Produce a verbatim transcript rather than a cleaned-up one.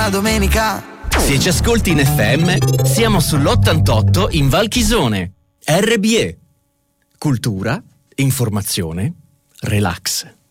la domenica. Se ci ascolti in F M, siamo sull'ottantotto in Val Chisone. R B E. Cultura, informazione, relax.